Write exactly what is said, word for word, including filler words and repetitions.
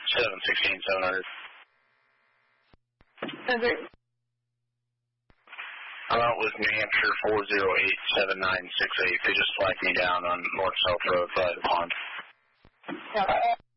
seven sixteen, seven hundred. Desert. I'm out with New Hampshire four zero eight seven nine six eight. They just flagged me down on North South Road by the pond. Okay.